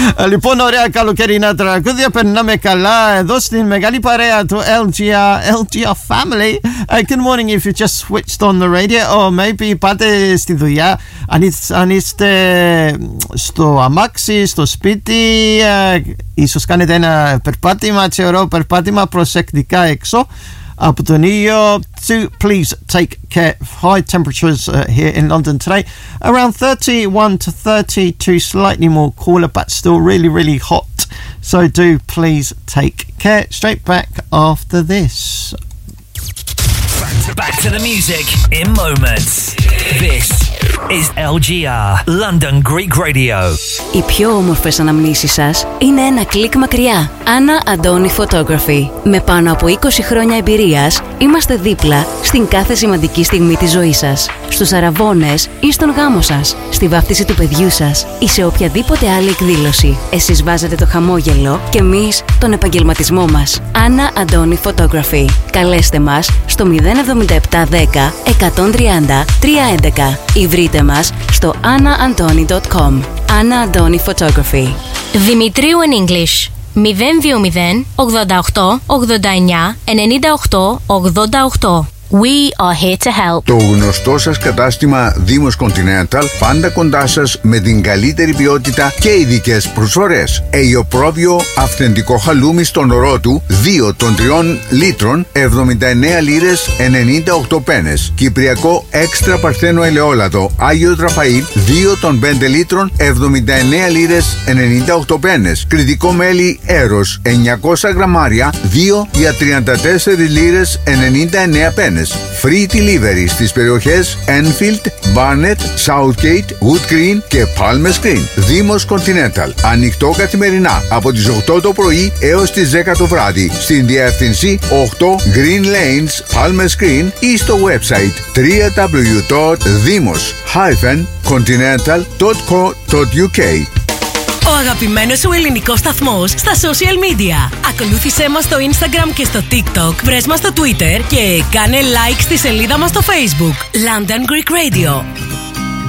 Λοιπόν, ωραία καλοκαιρινά τραγούδια. Περνάμε καλά εδώ στην μεγάλη παρέα του LGR Family. Good morning if you just switched on the radio or maybe πάτε στη δουλειά. Αν είστε στο αμάξι, στο σπίτι, ίσως κάνετε ένα περπάτημα, ωραίο περπάτημα προσεκτικά έξω από τον ήλιο. Please take care. High temperatures here in London today, around 31 to 32, slightly more cooler but still really, really hot. So do please take care. Straight back after this. Back to the music in moments. This is LGR, London Greek Radio. Οι πιο όμορφες αναμνήσεις σας είναι ένα κλικ μακριά. Άννα Αντώνη Photography. Με πάνω από 20 χρόνια εμπειρίας, είμαστε δίπλα στην κάθε σημαντική στιγμή της ζωής σας. Στους αραβώνες ή στον γάμο σας, στη βάφτιση του παιδιού σας ή σε οποιαδήποτε άλλη εκδήλωση. Εσείς βάζετε το χαμόγελο και εμείς τον επαγγελματισμό μας. Άννα Αντώνη Photography. Καλέστε μας στο 07710 130 311 ή βρείτε μας στο annaantoni.com. Άννα Αντώνη Photography. Δημητρίου in English 020 88 89 98 88. We are here to help. Το γνωστό σας κατάστημα Δήμος Continental, πάντα κοντά σας με την καλύτερη ποιότητα και ειδικές προσφορές. Αιγιοπρόβιο αυθεντικό χαλούμι στον ορό του, 2 των 3 λίτρων, 79 λίρες 98 πένες. Κυπριακό έξτρα παρθένο ελαιόλαδο Άγιο Ραφαήλ, 2 των 5 λίτρων, 79 λίρες 98 πένες. Κρητικό μέλι Έρος, 900 γραμμάρια, 2 για 34 λίρες 99 πένες. Free delivery στις περιοχές Enfield, Barnet, Southgate, Wood Green και Palmer's Green. Δήμος Continental. Ανοιχτό καθημερινά από τις 8 το πρωί έως τις 10 το βράδυ. Στην διεύθυνση 8 Green Lanes, Palmer's Green ή στο website www.dimos-continental.co.uk. Ο αγαπημένος σου ελληνικός σταθμός στα social media. Ακολούθησέ μας στο Instagram και στο TikTok. Βρες μας στο Twitter και κάνε like στη σελίδα μας στο Facebook. London Greek Radio.